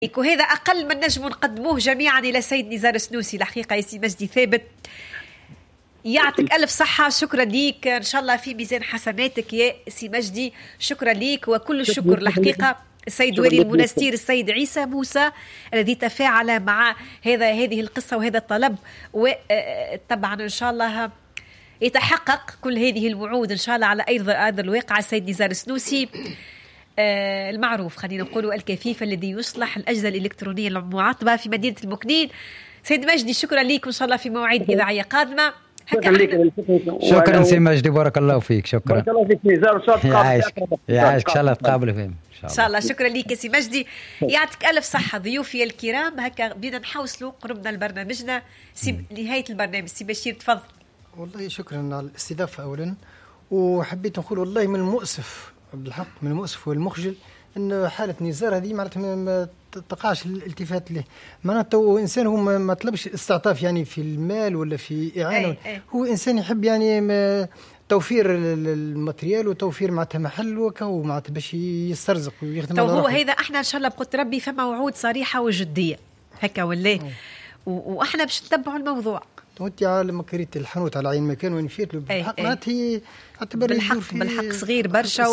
وهذا أقل من نجم نقدموه جميعا إلى سيد نزار السنوسي. الحقيقة يا سي مجدي ثابت يعطيك ألف صحة، شكرا ليك، إن شاء الله في ميزان حسناتك يا سي مجدي. شكرا ليك وكل الشكر. الحقيقة السيد والي المنستير السيد عيسى موسى الذي تفاعل مع هذه القصة وهذا الطلب، وطبعا إن شاء الله يتحقق كل هذه الوعود إن شاء الله على أرض الواقع. السيد نزار السنوسي المعروف خلينا نقولوا الكفيف الذي يصلح الأجهزة الإلكترونية المعطبة في مدينة المكنين. سيد مجدي شكرا ليك، وإن شاء الله في مواعيد إذاعية قادمة. شكرا سي مجدي، بارك الله فيك. شكرا، بارك الله فيك نزار، يعيشك إن شاء الله تقابلوا فيهم إن شاء الله. شكرا ليك يا سي مجدي، يعطيك ألف صحة. ضيوفي الكرام هكا بدنا نحوصلوا قربنا لبرنامجنا نهاية البرنامج. سي بشير تفضل. والله شكرا على الاستضافة أولا، وحبيت نقول والله من المؤسف بالحق، من المؤسف والمخجل أن حالة نزار هذه معناتها ما تقعش الالتفات له. معناته إنسان هو ما طلبش استعطاف يعني في المال ولا في إعانة، هو إنسان يحب يعني توفير الماتريال وتوفير معناتها محل وكو معناتها باش يسترزق ويخدم. هو هذا احنا ان شاء الله بقدر ربي فما وعود صريحة وجدية هكا ولا واحنا باش نتبعوا الموضوع. وانت لما كريت الحانوت على عين مكان وين مشيت له بالحق معناتها هي اعتبر بالحق صغير برشا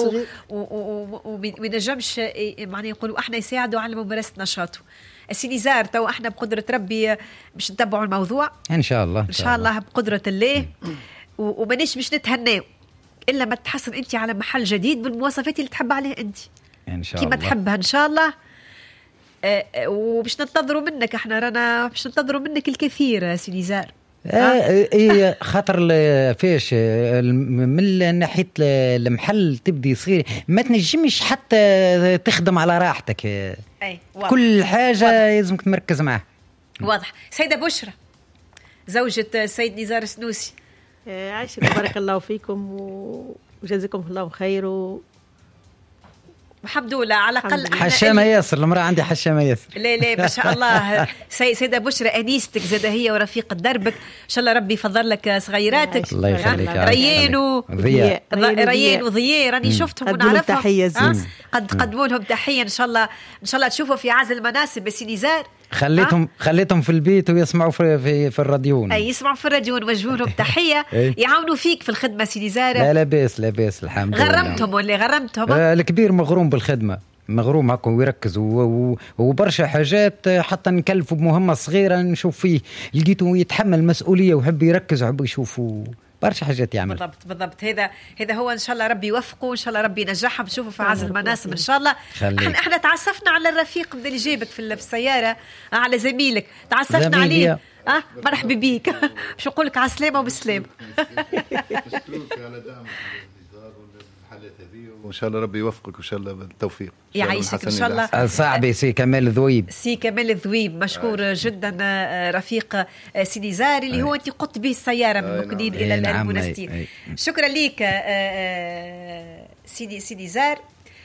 ومنجمش معناه يقولوا احنا يساعدوا على ممارسه نشاطه. السي نزار تو احنا بقدره ربي باش نتبعوا الموضوع ان شاء الله، ان شاء الله بقدره الله، ومانيش باش نتهناو الا ما تحصل انت على محل جديد بالمواصفات اللي تحب عليها انت ان شاء الله كما تحبها ان شاء الله. وباش ننتظروا منك، احنا رانا باش ننتظروا منك الكثير سي نزار. اي خاطر فيش من ناحيه المحل تبدي صغير ما تنجمش حتى تخدم على راحتك. كل حاجه لازمك تمركز معها. واضح. سيده بشرى زوجة السيد نزار السنوسي، عايشك بارك الله فيكم وجزاكم الله خير. الحمد لله على الأقل حشامة ياسر، المرأة عندي حشامة ياسر. لا ما شاء الله. سيدة بشرى أنيستك زاد هي ورفيق دربك إن شاء الله ربي يفضل لك صغيراتك. الله يخليك. ريان وضياء راني شفتهم ونعرفهم. تحية قدموا لهم تحية إن شاء الله تشوفوا في عزل المناسب. بس نزار خليتهم في البيت ويسمعوا في الراديون. يسمعوا في الراديون، وجهوا لهم تحية. يعاونوا فيك في الخدمة سي نزار. لا بأس الحمد لله. غرمتهم ولا غرمتهم؟ الكبير مغروم بالخدمة، مغروم هكا ويركز وبرشا حاجات حتى نكلفوا بمهمة صغيرة نشوف فيه لقيته يتحمل مسؤولية ويحب يركز ويحب يشوف برشا حاجات يعمل. بالضبط. هذا هو ان شاء الله ربي يوفقه، ان شاء الله ربي ينجحهم. بشوفوا في عزل المناسب ان شاء الله. احنا تعسفنا على الرفيق اللي جابك في السياره، على زميلك تعسفنا عليه. مرحبا بيك. شو نقول لك على السلامه وبالسلامه. وإن شاء الله ربي يوفقك وإن شاء الله بالتوفيق. يعيشك إن شاء الله. صاحبي سي كمال الذويب مشكور جدا رفيق سي نزار اللي هو أنت قلت به السيارة من مكنين إلى المنستير. شكرا ليك سي نزار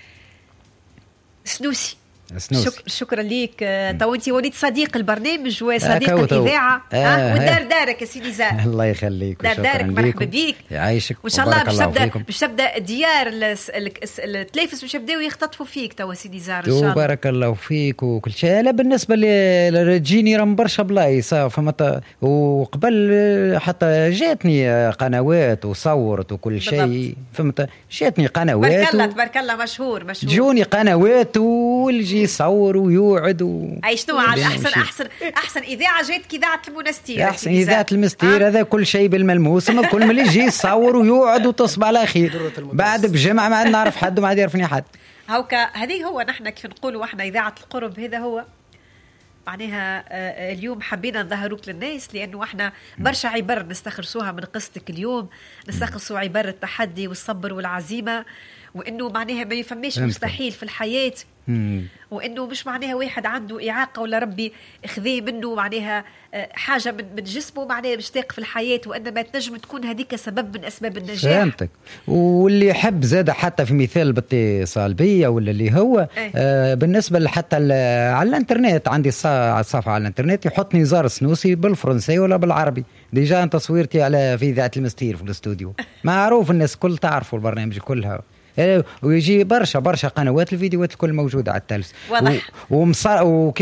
سنوسي. شكرا ليك. تو انت وليد صديق البرنامج وصديق الاذاعه ودار دارك يا سيدي زار. الله يخليك. دار دارك مرحبا بيك. يعيشك وان شاء الله باش تبدا ديار التلفز باش يبداو يختطفوا فيك تو سيدي زار ان شاء الله. بارك الله فيك وكل شيء. لا بالنسبه لجيني راه برشا بلايص فهمت، وقبل حتى جاتني قنوات وصورت وكل شيء فهمت، جاتني قنوات تبارك الله مشهور جوني قنوات والجي يصور ويوعد اي شنو على احسن اذاعه جاتك اذاعه المنستير. احسن اذاعه المنستير هذا كل شيء بالملموس، ما كل من يجي يصور ويوعد وتصب على خير. بعد بجمع ما نعرف حد وما يعرفني حد. هوكا هذه هو نحن كيف نقولوا احنا اذاعه القرب. هذا هو معناها اليوم حبينا نظهروك للناس لانه احنا برشا عبر نستخلصوها من قصتك اليوم. نستخلصوا عبر التحدي والصبر والعزيمه، وانه معناها ما يفهمش مستحيل في الحياه، وانه مش معناها واحد عنده اعاقه ولا ربي اخذيه منه معناها حاجه من جسمه معناها مشتاق في الحياه، وانما تنجم تكون هذيك سبب من اسباب النجاح. فهمتك. واللي يحب زاد حتى في مثال باتصال بيا ولا اللي هو بالنسبه حتى على الانترنت عندي صفحه على الانترنت يحط نزار السنوسي بالفرنسي ولا بالعربي. ديجا تصويرتي على في اذاعه المستير في الاستوديو معروف، الناس كل تعرفوا البرنامج كلها ويجي برشا قنوات الفيديوهات الكل موجوده على التلس. واضح.